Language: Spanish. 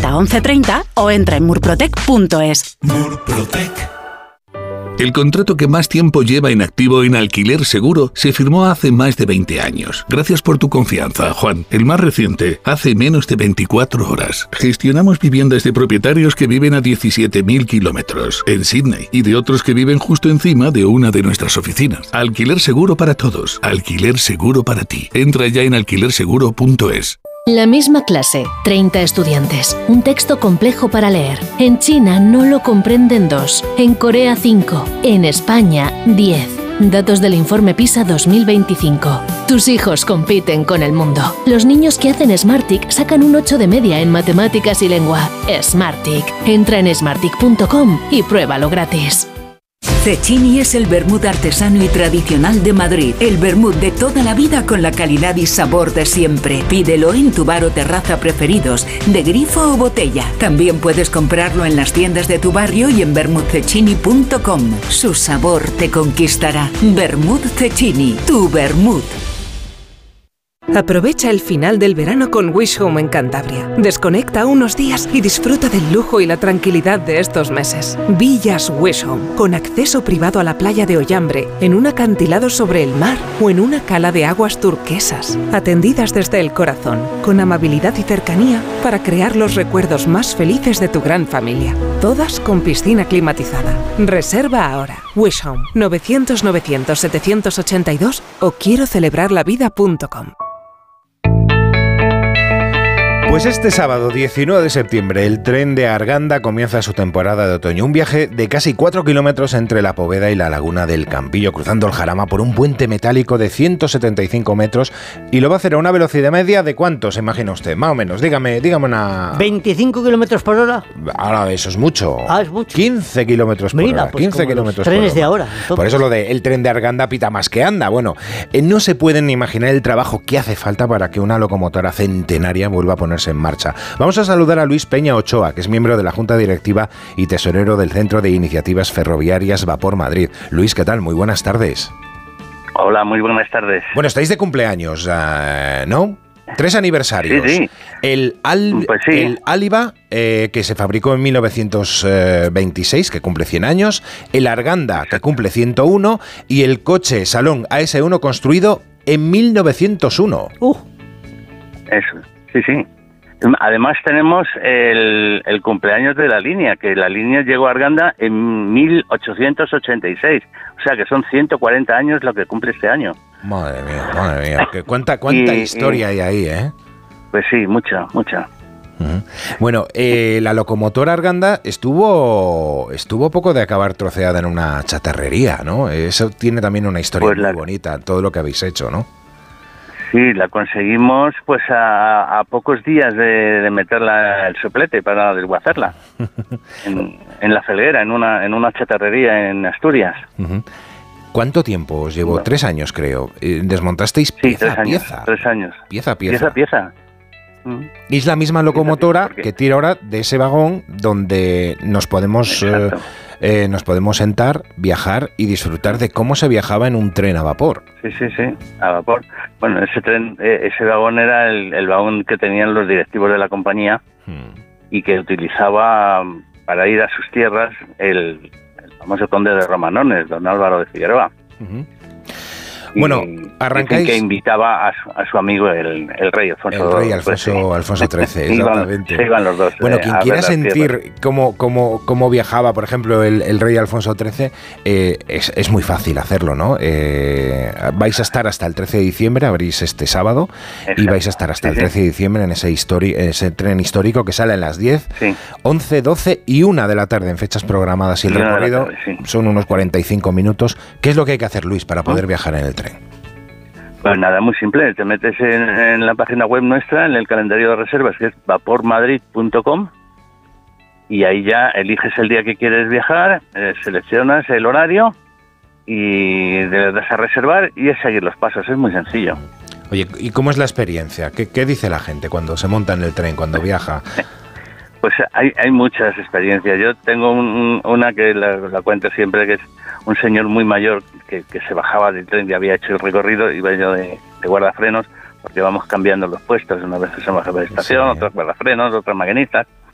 90 11 30 o entra en murprotec.es. Murprotec. El contrato que más tiempo lleva en activo en Alquiler Seguro se firmó hace más de 20 años. Gracias por tu confianza, Juan. El más reciente, hace menos de 24 horas. Gestionamos viviendas de propietarios que viven a 17.000 kilómetros en Sydney y de otros que viven justo encima de una de nuestras oficinas. Alquiler Seguro para todos. Alquiler Seguro para ti. Entra ya en alquilerseguro.es. La misma clase, 30 estudiantes, un texto complejo para leer. En China no lo comprenden 2, en Corea 5, en España 10. Datos del informe PISA 2025. Tus hijos compiten con el mundo. Los niños que hacen Smartick sacan un 8 de media en matemáticas y lengua. Smartick. Entra en smartick.com y pruébalo gratis. Cecchini es el vermut artesano y tradicional de Madrid. El vermut de toda la vida con la calidad y sabor de siempre. Pídelo en tu bar o terraza preferidos, de grifo o botella. También puedes comprarlo en las tiendas de tu barrio y en vermutcecchini.com. Su sabor te conquistará. Vermut Cecchini, tu vermut. Aprovecha el final del verano con Wish Home en Cantabria. Desconecta unos días y disfruta del lujo y la tranquilidad de estos meses. Villas Wish Home, con acceso privado a la playa de Ollambre, en un acantilado sobre el mar o en una cala de aguas turquesas. Atendidas desde el corazón, con amabilidad y cercanía para crear los recuerdos más felices de tu gran familia. Todas con piscina climatizada. Reserva ahora. Wish Home, 900-900-782 o quiero-celebrarlavida.com. Pues este sábado 19 de septiembre el tren de Arganda comienza su temporada de otoño. Un viaje de casi 4 kilómetros entre la Poveda y la laguna del Campillo, cruzando el Jarama por un puente metálico de 175 metros y lo va a hacer a una velocidad media de ¿cuánto se imagina usted? Más o menos, dígame una... 25 kilómetros por hora. Ahora, eso es mucho. Es mucho. 15 kilómetros por hora. Pues 15 kilómetros por hora. Trenes de ahora. Entonces. Por eso lo de el tren de Arganda pita más que anda. Bueno, no se pueden ni imaginar el trabajo que hace falta para que una locomotora centenaria vuelva a ponerse en marcha. Vamos a saludar a Luis Peña Ochoa, que es miembro de la Junta Directiva y tesorero del Centro de Iniciativas Ferroviarias Vapor Madrid. Luis, ¿qué tal? Muy buenas tardes. Hola, muy buenas tardes. Bueno, estáis de cumpleaños, ¿no? 3 aniversarios. Sí. El Áliba, que se fabricó en 1926, que cumple 100 años. El Arganda, que cumple 101. Y el coche Salón AS1, construido en 1901. Eso, sí. Además tenemos el cumpleaños de la línea, que la línea llegó a Arganda en 1886. O sea que son 140 años lo que cumple este año. Madre mía. ¿Cuánta historia hay ahí, eh? Pues sí, mucha. Uh-huh. Bueno, la locomotora Arganda estuvo poco de acabar troceada en una chatarrería, ¿no? Eso tiene también una historia muy bonita, todo lo que habéis hecho, ¿no? Sí, la conseguimos pues a pocos días de meterla el soplete para desguazarla en la Felguera, en una chatarrería en Asturias. Uh-huh. ¿Cuánto tiempo os llevó? 3 años, creo. ¿Desmontasteis pieza a pieza? 3 años. Pieza a pieza. Y es la misma locomotora que tira ahora de ese vagón donde nos podemos sentar, viajar y disfrutar de cómo se viajaba en un tren a vapor. Sí, a vapor. Bueno, ese vagón era el vagón que tenían los directivos de la compañía y que utilizaba para ir a sus tierras el famoso conde de Romanones, don Álvaro de Figueroa. Uh-huh. Bueno, arrancáis... Que invitaba a su amigo el rey Alfonso. El rey Alfonso XIII, exactamente. Se iban los dos. Bueno, quien quiera sentir cómo viajaba, por ejemplo, el rey Alfonso XIII, es muy fácil hacerlo, ¿no? Vais a estar hasta el 13 de diciembre, abrís este sábado, y vais a estar hasta el 13 de diciembre en ese tren histórico que sale a las 10, 11, 12 y 1 de la tarde en fechas programadas, y el recorrido son unos 45 minutos. ¿Qué es lo que hay que hacer, Luis, para poder viajar en el tren? Pues nada, muy simple. Te metes en la página web nuestra, en el calendario de reservas, que es vapormadrid.com, y ahí ya eliges el día que quieres viajar, seleccionas el horario y le das a reservar y es seguir los pasos. Es muy sencillo. Oye, ¿y cómo es la experiencia? ¿Qué dice la gente cuando se monta en el tren, cuando viaja? Pues hay muchas experiencias. Yo tengo una que la cuento siempre, que es un señor muy mayor que se bajaba del tren y había hecho el recorrido, iba yo de guardafrenos, porque vamos cambiando los puestos. Una vez se baja de estación, otros guardafrenos, otros maquinistas.